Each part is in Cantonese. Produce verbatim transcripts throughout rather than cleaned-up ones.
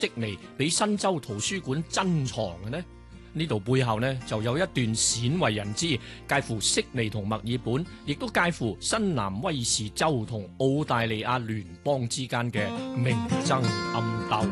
悉尼俾新州圖書館珍藏嘅呢？呢度背後呢就有一段鮮為人知，介乎悉尼同墨爾本，亦都介乎新南威爾士州同澳大利亞聯邦之間嘅明爭暗鬥。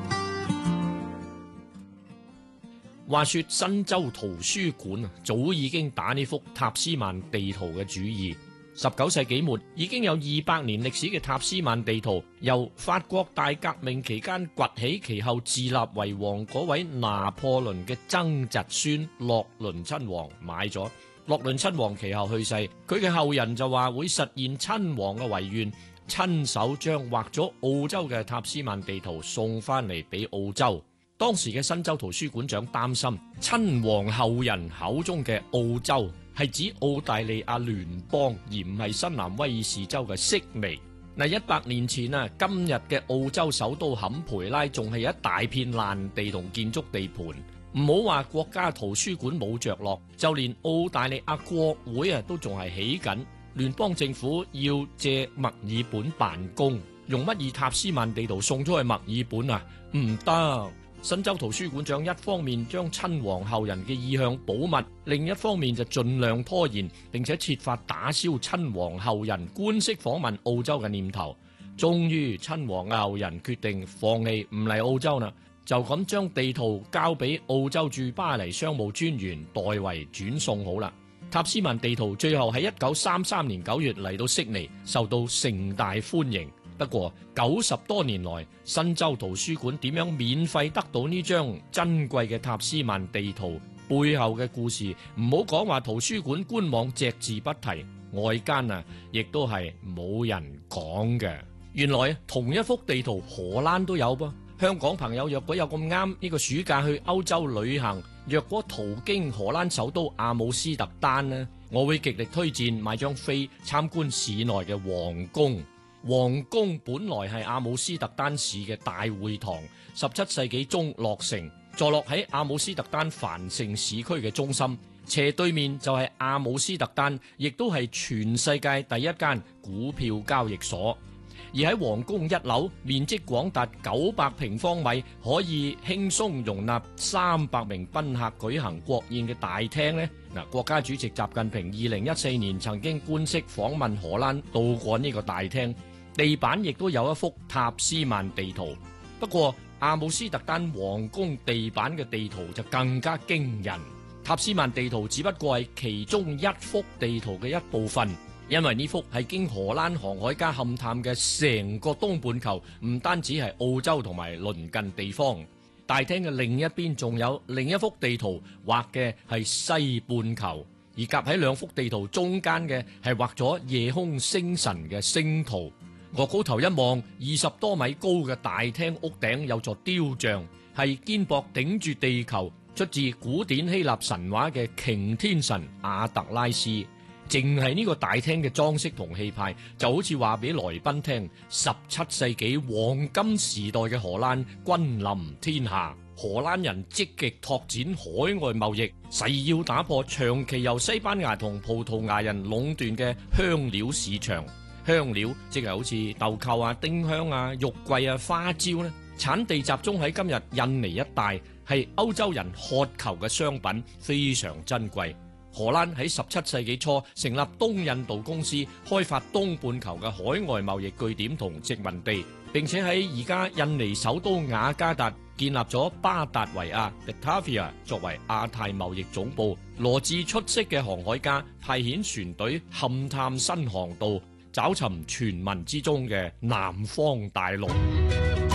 話說新州圖書館啊，早已經打呢幅塔斯曼地圖嘅主意。十九世紀末已經有二百年歷史嘅塔斯曼地圖，由法國大革命期間崛起，其後自立為王嗰位拿破崙嘅曾侄孫洛倫親王買咗。洛倫親王其後去世，佢嘅後人就話會實現親王嘅遺願，親手將畫咗澳洲嘅塔斯曼地圖送翻嚟俾澳洲。當時嘅新州圖書館長擔心親王後人口中嘅澳洲係指澳大利亞聯邦，而唔係新南威爾士州嘅悉尼。嗱，一百年前啊，今日嘅澳洲首都坎培拉仲係一大片爛地同建築地盤。唔好話國家圖書館冇着落，就連澳大利亞國會啊都仲係起緊。聯邦政府要借墨爾本辦公，用乜嘢塔斯曼地圖送出去墨爾本啊？唔得。新州圖書館長一方面將親王後人嘅意向保密，另一方面就盡量拖延，並且設法打消親王後人官式訪問澳洲嘅念頭。終於親王嘅後人決定放棄唔嚟澳洲啦，就咁將地圖交俾澳洲駐巴黎商務專員代為轉送好啦。塔斯曼地圖最後喺一九三三年九月嚟到悉尼，受到盛大歡迎。不過九十多年來，新州圖書館點樣免費得到呢張珍貴嘅塔斯曼地圖背後嘅故事，唔好講話圖書館官網隻字不提，外間啊亦都係冇人講嘅。原來同一幅地圖荷蘭都有噃。香港朋友若果有咁啱呢個暑假去歐洲旅行，若果途經荷蘭首都阿姆斯特丹呢，我會極力推薦買張飛參觀市內嘅皇宮。皇宮本來係阿姆斯特丹市嘅大會堂，十七世紀中落成，坐落喺阿姆斯特丹繁盛市區嘅中心，斜對面就係阿姆斯特丹，亦都係全世界第一間股票交易所。而喺皇宮一樓，面積廣達九百平方米，可以輕鬆容納三百名賓客舉行國宴嘅大廳呢，嗱，國家主席習近平二零一四年曾經官式訪問荷蘭，到過呢個大廳。地板亦都有一幅塔斯曼地圖，不過阿姆斯特丹皇宮地板嘅地圖就更加驚人。塔斯曼地圖只不過係其中一幅地圖嘅一部分，因為呢幅係經荷蘭航海家勘探嘅成個東半球，唔單止係澳洲同埋鄰近地方。大廳嘅另一邊仲有另一幅地圖，畫嘅係西半球，而夾喺兩幅地圖中間嘅係畫咗夜空星辰嘅星圖。我高頭一望，二十多米高嘅大廳屋頂有座雕像，係肩膊頂住地球，出自古典希臘神話嘅擎天神阿特拉斯。淨係呢個大廳嘅裝飾同氣派，就好似話俾來賓聽，十七世紀黃金時代嘅荷蘭君臨天下。荷蘭人積極拓展海外貿易，誓要打破長期由西班牙同葡萄牙人壟斷嘅香料市場。香料即係好似豆蔻啊、丁香啊、肉桂啊、花椒呢，產地集中喺今日印尼一帶，係歐洲人渴求嘅商品，非常珍貴。荷蘭喺十七世紀初成立東印度公司，開發東半球嘅海外貿易據點同殖民地，並且喺而家印尼首都雅加達建立咗巴達維亞 Batavia 作為亞太貿易總部。羅致出色嘅航海家派遣船隊勘探新航道，找尋傳聞之中嘅南方大陸。